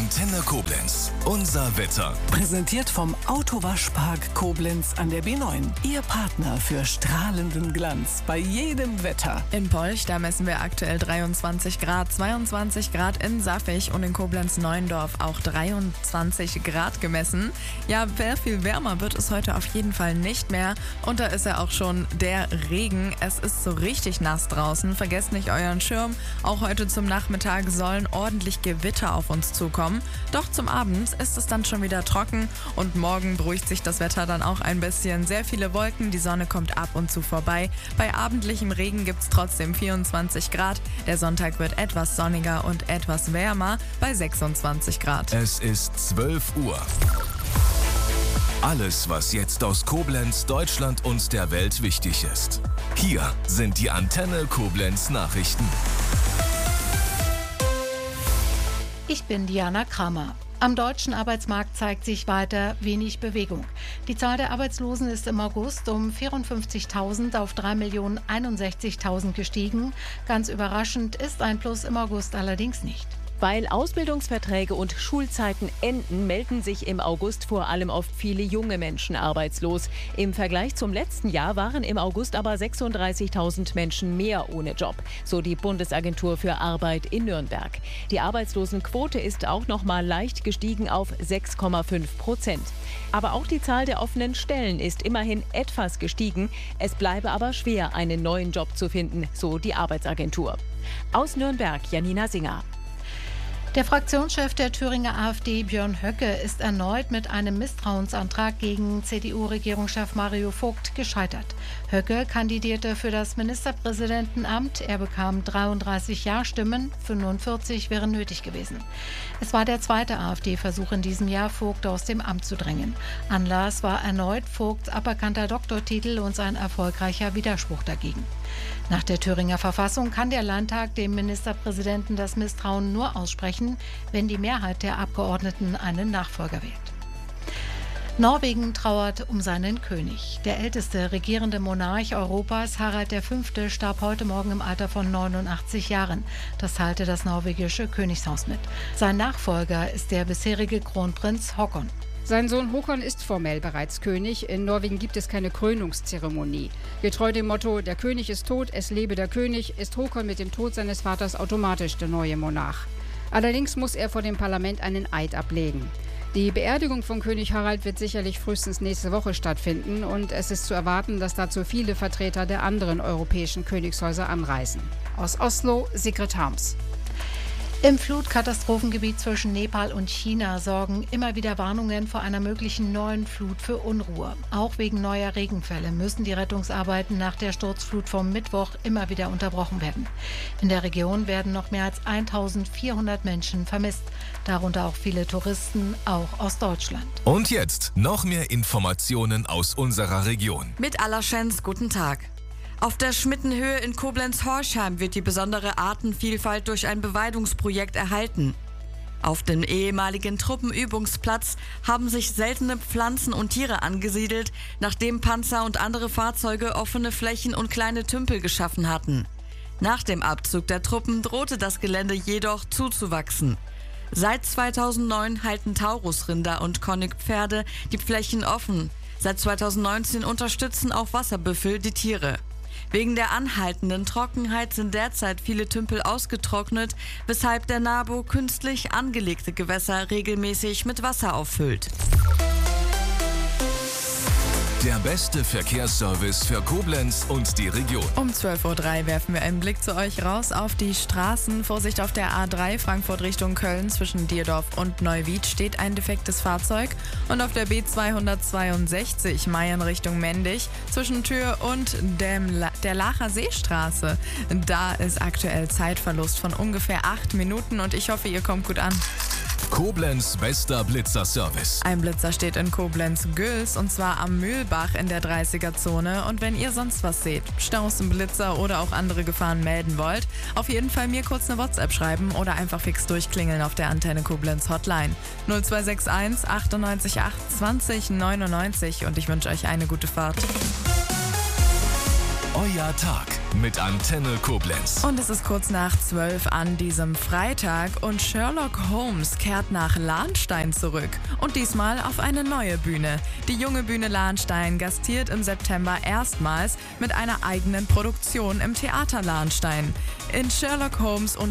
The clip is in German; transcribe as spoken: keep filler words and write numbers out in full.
Antenne Koblenz. Unser Wetter. Präsentiert vom Autowaschpark Koblenz an der B neun. Ihr Partner für strahlenden Glanz bei jedem Wetter. In Polch, da messen wir aktuell dreiundzwanzig Grad, zweiundzwanzig Grad in Saffig und in Koblenz-Neuendorf auch dreiundzwanzig Grad gemessen. Ja, sehr viel wärmer wird es heute auf jeden Fall nicht mehr. Und da ist ja auch schon der Regen. Es ist so richtig nass draußen. Vergesst nicht euren Schirm. Auch heute zum Nachmittag sollen ordentlich Gewitter auf uns zukommen. Doch zum Abend ist es dann schon wieder trocken und morgen beruhigt sich das Wetter dann auch ein bisschen. Sehr viele Wolken, die Sonne kommt ab und zu vorbei. Bei abendlichem Regen gibt es trotzdem vierundzwanzig Grad. Der Sonntag wird etwas sonniger und etwas wärmer bei sechsundzwanzig Grad. Es ist zwölf Uhr. Alles, was jetzt aus Koblenz, Deutschland und der Welt wichtig ist. Hier sind die Antenne Koblenz Nachrichten. Ich bin Diana Kramer. Am deutschen Arbeitsmarkt zeigt sich weiter wenig Bewegung. Die Zahl der Arbeitslosen ist im August um vierundfünfzigtausend auf drei Millionen einundsechzigtausend gestiegen. Ganz überraschend ist ein Plus im August allerdings nicht. Weil Ausbildungsverträge und Schulzeiten enden, melden sich im August vor allem oft viele junge Menschen arbeitslos. Im Vergleich zum letzten Jahr waren im August aber sechsunddreißigtausend Menschen mehr ohne Job, so die Bundesagentur für Arbeit in Nürnberg. Die Arbeitslosenquote ist auch noch mal leicht gestiegen auf sechs Komma fünf Prozent. Aber auch die Zahl der offenen Stellen ist immerhin etwas gestiegen. Es bleibe aber schwer, einen neuen Job zu finden, so die Arbeitsagentur. Aus Nürnberg, Janina Singer. Der Fraktionschef der Thüringer AfD, Björn Höcke, ist erneut mit einem Misstrauensantrag gegen C D U-Regierungschef Mario Vogt gescheitert. Höcke kandidierte für das Ministerpräsidentenamt. Er bekam dreiunddreißig Ja-Stimmen, fünfundvierzig wären nötig gewesen. Es war der zweite AfD-Versuch in diesem Jahr, Vogt aus dem Amt zu drängen. Anlass war erneut Vogts aberkannter Doktortitel und sein erfolgreicher Widerspruch dagegen. Nach der Thüringer Verfassung kann der Landtag dem Ministerpräsidenten das Misstrauen nur aussprechen, wenn die Mehrheit der Abgeordneten einen Nachfolger wählt. Norwegen trauert um seinen König. Der älteste regierende Monarch Europas, Harald der Fünfte, starb heute Morgen im Alter von neunundachtzig Jahren. Das teilte das norwegische Königshaus mit. Sein Nachfolger ist der bisherige Kronprinz Håkon. Sein Sohn Håkon ist formell bereits König. In Norwegen gibt es keine Krönungszeremonie. Getreu dem Motto, der König ist tot, es lebe der König, ist Håkon mit dem Tod seines Vaters automatisch der neue Monarch. Allerdings muss er vor dem Parlament einen Eid ablegen. Die Beerdigung von König Harald wird sicherlich frühestens nächste Woche stattfinden und es ist zu erwarten, dass dazu viele Vertreter der anderen europäischen Königshäuser anreisen. Aus Oslo, Sigrid Harms. Im Flutkatastrophengebiet zwischen Nepal und China sorgen immer wieder Warnungen vor einer möglichen neuen Flut für Unruhe. Auch wegen neuer Regenfälle müssen die Rettungsarbeiten nach der Sturzflut vom Mittwoch immer wieder unterbrochen werden. In der Region werden noch mehr als eintausendvierhundert Menschen vermisst, darunter auch viele Touristen, auch aus Deutschland. Und jetzt noch mehr Informationen aus unserer Region. Mit Allerschens, guten Tag. Auf der Schmittenhöhe in Koblenz-Horchheim wird die besondere Artenvielfalt durch ein Beweidungsprojekt erhalten. Auf dem ehemaligen Truppenübungsplatz haben sich seltene Pflanzen und Tiere angesiedelt, nachdem Panzer und andere Fahrzeuge offene Flächen und kleine Tümpel geschaffen hatten. Nach dem Abzug der Truppen drohte das Gelände jedoch zuzuwachsen. Seit zweitausendneun halten Taurusrinder und Koninkpferde die Flächen offen. Seit zweitausendneunzehn unterstützen auch Wasserbüffel die Tiere. Wegen der anhaltenden Trockenheit sind derzeit viele Tümpel ausgetrocknet, weshalb der NABU künstlich angelegte Gewässer regelmäßig mit Wasser auffüllt. Der beste Verkehrsservice für Koblenz und die Region. Um zwölf Uhr drei werfen wir einen Blick zu euch raus auf die Straßen. Vorsicht, auf der A drei Frankfurt Richtung Köln zwischen Dierdorf und Neuwied steht ein defektes Fahrzeug. Und auf der B zweihundertzweiundsechzig Mayen Richtung Mendig zwischen Tür und dem La- der Lacher Seestraße. Da ist aktuell Zeitverlust von ungefähr acht Minuten und ich hoffe, ihr kommt gut an. Koblenz bester Blitzer-Service. Ein Blitzer steht in Koblenz-Güls und zwar am Mühlbach in der dreißiger-Zone. Und wenn ihr sonst was seht, Staus im Blitzer oder auch andere Gefahren melden wollt, auf jeden Fall mir kurz eine WhatsApp schreiben oder einfach fix durchklingeln auf der Antenne Koblenz Hotline null zwei sechs eins achtundneunzig acht zwanzig neunundneunzig und ich wünsche euch eine gute Fahrt. Euer Tag mit Antenne Koblenz. Und es ist kurz nach zwölf an diesem Freitag und Sherlock Holmes kehrt nach Lahnstein zurück. Und diesmal auf eine neue Bühne. Die junge Bühne Lahnstein gastiert im September erstmals mit einer eigenen Produktion im Theater Lahnstein. In Sherlock Holmes und